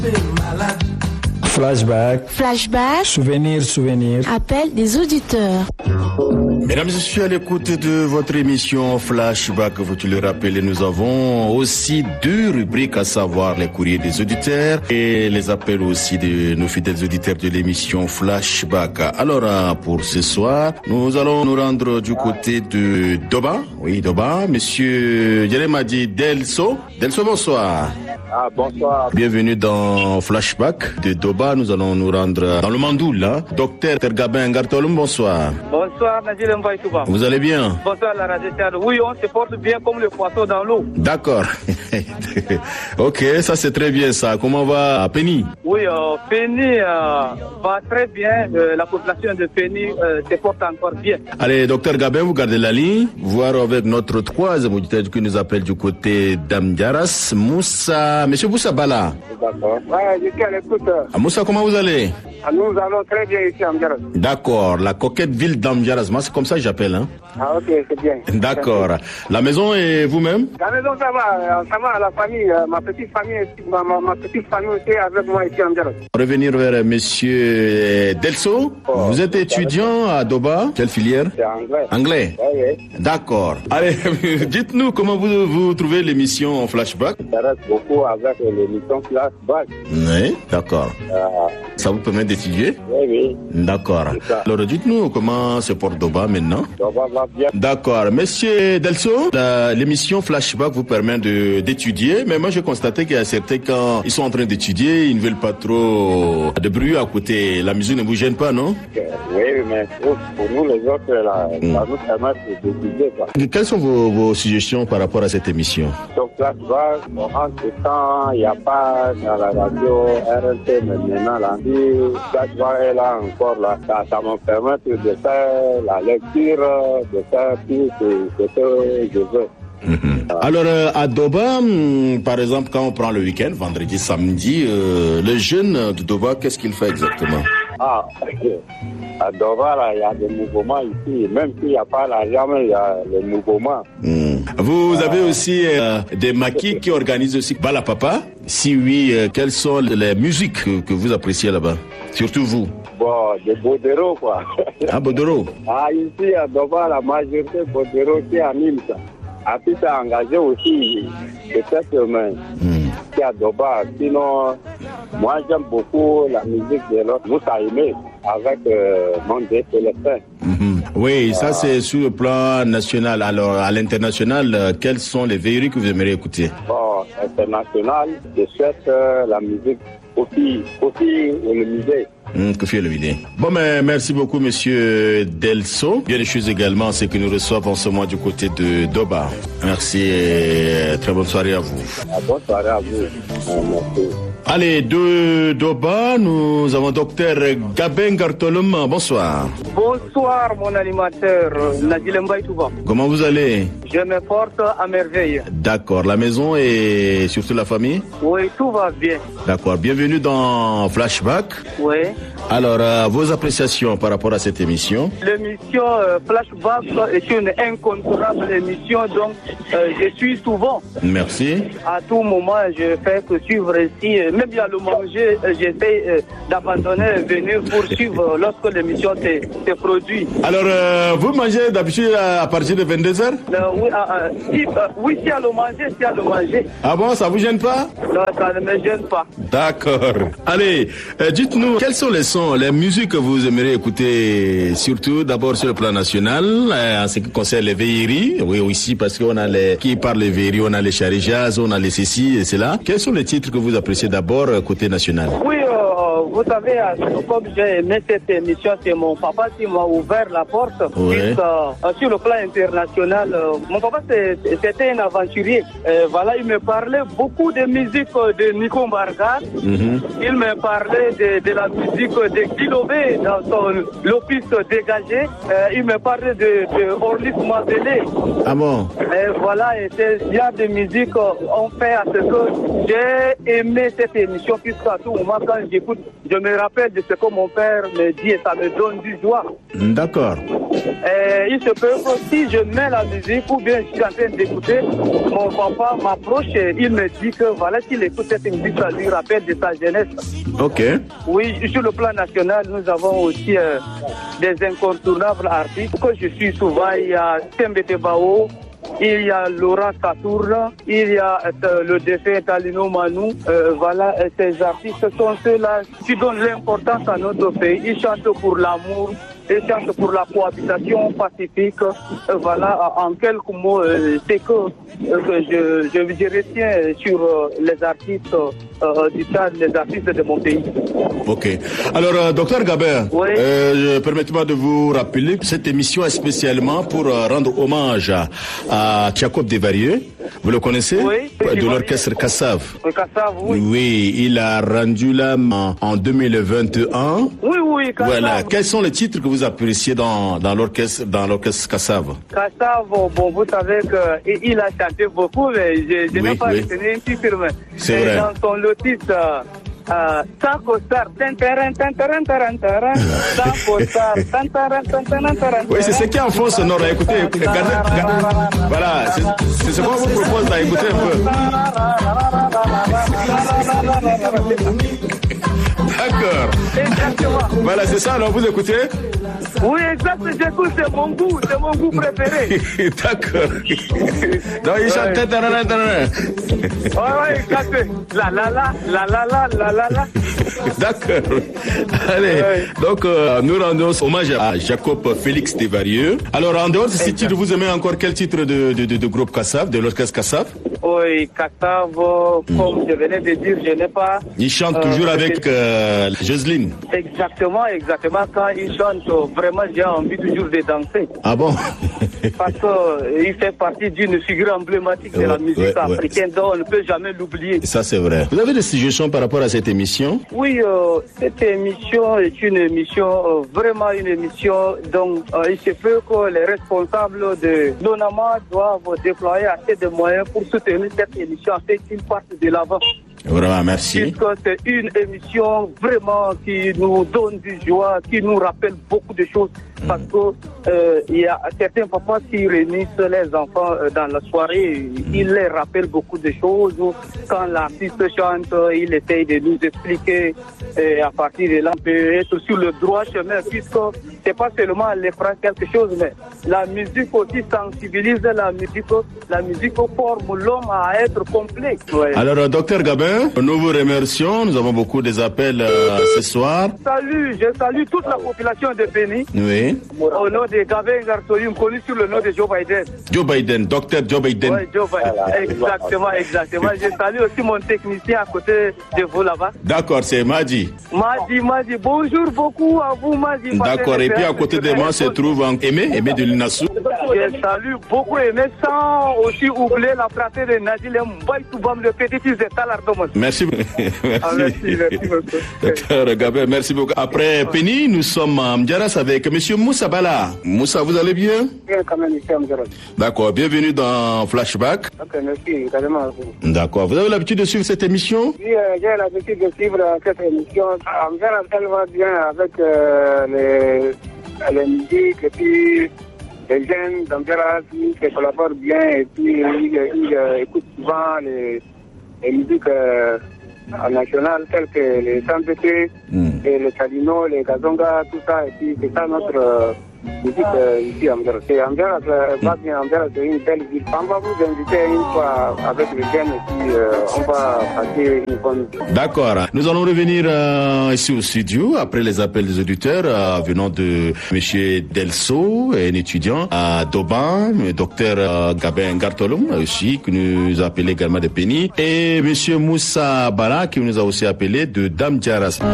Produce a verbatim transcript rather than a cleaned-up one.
Flashback. Flashback. Souvenir, souvenir. Appel des auditeurs. Mesdames et messieurs, à l'écoute de votre émission Flashback, vous le rappelez, nous avons aussi deux rubriques, à savoir les courriers des auditeurs et les appels aussi de nos fidèles auditeurs de l'émission Flashback. Alors, pour ce soir, nous allons nous rendre du côté de Doba. Oui, Doba. Monsieur Yeremadi Delso. Delso, bonsoir. Ah, bonsoir. Bienvenue dans Flashback de Doba. Nous allons nous rendre dans le Mandoul, hein. Docteur Tergabin Gartolum, bonsoir. Bonsoir, Nadil Mbaïtouba. Vous allez bien? Bonsoir, la radio. Oui, on se porte bien comme le poisson dans l'eau. D'accord. Ok, ça c'est très bien ça. Comment va Penny? Oui, euh, Penny euh, va très bien. Euh, la population de Penny euh, se porte encore bien. Allez, docteur Gabin, vous gardez la ligne. Voir avec notre troisième auditeur qui nous appelle du côté d'Amdiaras, Moussa. Monsieur Moussa Bala. D'accord. Ouais, je suis à l'écoute. Ah, Moussa, comment vous allez? Nous allons très bien ici à Amdiaras. D'accord, la coquette ville d'Amdiaras. Moi, c'est comme ça que j'appelle, hein. Ah, ok, c'est bien. D'accord. La maison et vous-même? La maison, ça va. Ça va, la famille. Ma petite famille, ma, ma, ma petite famille aussi avec moi ici à Amdiaras. Revenir vers monsieur Delso. Oh, vous êtes étudiant à Doba. Quelle filière? C'est anglais. Anglais? Oui, oui. D'accord. Allez, dites-nous comment vous, vous trouvez l'émission Flashback? Ça reste beaucoup avec l'émission Flashback. Oui, d'accord. Euh, Ça vous permet d'étudier? Oui, oui. D'accord. Alors, dites-nous comment se porte Doba maintenant? Doba va bien. D'accord. Monsieur Delso, la- l'émission Flashback vous permet de, d'étudier, mais moi j'ai constaté qu'il y a certains, quand ils sont en train d'étudier, ils ne veulent pas trop de bruit à côté. La musique ne vous gêne pas, non? Oui, mais pour, pour nous les autres, là, Mm. ça nous permet d'étudier, quoi. Quelles sont vos, vos suggestions par rapport à cette émission? Donc là, tu vois, bon, en ce temps, il n'y a pas dans la radio R L T, mais maintenant, lundi, là, tu vois, elle a encore là. Ça, ça me permet de faire la lecture, de faire tout ce, ce que je veux. Mhm. Alors, euh, à Doba, hum, par exemple, quand on prend le week-end, vendredi, samedi, euh, le jeune de Doba, qu'est-ce qu'il fait exactement? Ah, ok. À Dover, là, il y a des mouvements ici. Même s'il n'y a pas l'argent, mais il y a les mouvements. Hum. Vous avez aussi euh, des maquis qui organisent aussi Bala Papa? Si oui, euh, quelles sont les musiques que, que vous appréciez là-bas? Surtout vous. Bon, des Bodero, quoi. Ah, Bodoro. Ah, ici, à Dover, la majorité Bodero qui anime ça. À puis, ça engagé aussi, peut-être, mais Hum. qui à Dover. Sinon, moi, j'aime beaucoup la musique de l'autre. Moussa Aimé, avec euh, Mondé Célestin. Mhm. Oui, ça c'est sur le plan national. Alors, à l'international, euh, quelles sont les veilleries que vous aimeriez écouter? Bon, international, je souhaite euh, la musique aussi, aussi le musée. Hum, que fait le vidéo. Bon, mais merci beaucoup, monsieur Delso. Bien des choses également, c'est que nous recevons ce mois du côté de Doba. Merci et très bonne soirée à vous. Ah, bonne soirée à vous. Euh, merci. Allez, de Doba, nous avons docteur Gabin Gartolum. Bonsoir. Bonsoir, mon animateur, Nadil Mbaïtouba. Comment vous allez? Je me porte à merveille. D'accord. La maison et surtout la famille? Oui, tout va bien. D'accord. Bienvenue dans Flashback. Oui. Alors, euh, vos appréciations par rapport à cette émission? L'émission euh, Flashback est une incontournable émission, donc euh, je suis souvent. Merci. À tout moment, je fais que suivre ici. Euh, Même bien le manger, euh, j'essaie euh, d'abandonner, venir pour suivre euh, lorsque l'émission se, se produit. Alors, euh, vous mangez d'habitude à, à partir de vingt-deux heures? Euh, oui, euh, euh, si, euh, oui, si à le manger, si à le manger. Ah bon, ça vous gêne pas? Non, ça ne me gêne pas. D'accord. Allez, euh, dites-nous, quels sont les sons, les musiques que vous aimeriez écouter, surtout d'abord sur le plan national, euh, en ce qui concerne les veilleries? Oui, aussi, parce qu'on a les, qui parlent les veilleries, on a les charrés jazz, on a les ceci et cela. Quels sont les titres que vous appréciez d'abord euh, côté national? Oui, euh, vous savez, euh, comme j'ai aimé cette émission, c'est mon papa qui m'a ouvert la porte. Ouais. Puisque, euh, sur le plan international, euh, mon papa c'est- c'était un aventurier. Euh, voilà, il me parlait beaucoup de musique euh, de Nico Mbarga. Mhm. Il me parlait de, de la musique de Guilové dans son l'office dégagé. Euh, il me parlait de, de Orlis Mabélé. Ah bon? Et voilà, et ces genres de musique euh, ont fait à ce que j'ai aimé cette émission, puisque à tout moment, quand j'écoute je me rappelle de ce que mon père me dit et ça me donne du joie. D'accord. Et il se peut que si je mets la musique ou bien je suis en train d'écouter, mon papa m'approche et il me dit que voilà, s'il écoute cette musique, ça lui rappelle de sa jeunesse. Ok. Oui, sur le plan national, nous avons aussi euh, des incontournables artistes que je suis souvent. Il y a Tembete Bao, il y a Laurent Satourne, il y a euh, le défunt Talino Manou. Euh, voilà, euh, ces artistes sont ceux-là qui donnent l'importance à notre pays. Ils chantent pour l'amour, ils chantent pour la cohabitation pacifique. Euh, voilà, en quelques mots, euh, c'est que, euh, que je, je, je retiens sur euh, les artistes euh, du Tchad, les artistes de mon pays. Ok. Alors, euh, docteur Gabin, oui. euh, permettez-moi de vous rappeler que cette émission est spécialement pour euh, rendre hommage à, à Jacob Desvarieux. Vous le connaissez? Oui. De l'orchestre Kassav. Oui, Kassav, oui. Oui, il a rendu l'âme en, en deux mille vingt et un. Oui, oui, Kassav. Voilà. Quels sont les titres que vous appréciez dans, dans l'orchestre, dans l'orchestre Kassav? Kassav, bon, vous savez qu'il a chanté beaucoup, mais je, je oui, n'ai pas oui. retenu un titre, mais c'est vrai. Dans son lotis, euh, Euh, oui, c'est ce qui est en fond sonore. Écoutez, écoutez regardez, regardez. Voilà, c'est ce qu'on vous propose là. Écoutez un peu. D'accord. Exactement. Voilà, c'est ça, alors vous écoutez? Oui, exact, j'écoute, c'est mon goût, c'est mon goût préféré. D'accord. Non, il chante. Oui, oui, exact. La la la, la la la, la la la. D'accord. Allez, ouais. donc euh, nous rendons hommage à Jacob Félix Desvarieux. Alors, en dehors de ce titre, vous aimez encore quel titre de, de, de, de groupe Kassav, de l'orchestre Kassav? Oui, Kassav, mm. comme je venais de dire, je n'ai pas... Il chante euh, toujours avec euh, Jocelyne. Exactement, exactement. Quand il chante, vraiment, j'ai envie toujours de danser. Ah bon? Parce qu'il fait partie d'une figure emblématique de la musique ouais, africaine, ouais. dont on ne peut jamais l'oublier. Ça, c'est vrai. Vous avez des suggestions par rapport à cette émission? Oui, euh, cette émission est une émission, euh, vraiment une émission dont euh, il se peut que les responsables de l'ONAMA doivent déployer assez de moyens pour soutenir cette émission afin qu'il parte de l'avant. Vraiment, merci. Puisque c'est une émission vraiment qui nous donne du joie, qui nous rappelle beaucoup de choses. Mmh. Parce que euh, il y a certains papas qui réunissent les enfants euh, dans la soirée, mmh. ils les rappellent beaucoup de choses. Quand l'artiste chante, il essaye de nous expliquer euh, à partir de là, on peut être sur le droit chemin, puisque c'est pas seulement aller prendre quelque chose, mais la musique aussi sensibilise, la musique, la musique forme l'homme à être complet. Ouais. Alors, docteur Gabin, nous vous remercions. Nous avons beaucoup des appels euh, ce soir. Salut, je salue toute la population de Béni. Oui. Au nom de Gabin Gartolim, connu sur le nom de Joe Biden. Joe Biden, docteur Joe Biden. Oui, Joe Biden. Voilà, exactement, exactement. Je salue aussi mon technicien à côté de vous là-bas. D'accord, c'est Madi. Madi, Madi. Bonjour beaucoup à vous, Madi. D'accord, et puis à côté de moi se trouve Aimé, Aimé de l'Inassou. Je salue beaucoup Aimé sans aussi oublier la fratrie de Nadil Mbaye Toubam, le petit-fils de Talardomon. Merci. Merci. Ah, merci, merci beaucoup. Docteur Gabin, merci beaucoup. Après Penny, nous sommes à Mdiaras avec Monsieur Moussa Bala. Moussa, vous allez bien? Bien, quand même, ici à Mdiaras. D'accord, bienvenue dans Flashback. Ok, merci, également à vous. D'accord, vous avez l'habitude de suivre cette émission? Oui, euh, j'ai l'habitude de suivre cette émission. Mdiaras, elle va bien avec euh, les, les musiques et puis les jeunes d'Amdiaras qui collaborent bien et puis ils, ils euh, écoutent souvent les, les musiques euh, nationales telles que les Sambete, mm. et les Talino, les Gazonga, tout ça. Et puis c'est ça notre euh, musique euh, ici à Amdiaras. Et Amdiaras euh, va bien, Amdiaras c'est une belle ville. On va vous inviter une fois avec les jeunes et puis euh, on va passer une bonne... D'accord. Nous allons revenir euh, ici au studio après les appels des auditeurs euh, venant de M. Delso, un étudiant à Doban, le docteur euh, Gabin Gartolom aussi, qui nous a appelé également de Penny, et M. Moussa Bala qui nous a aussi appelé de Damdiaras.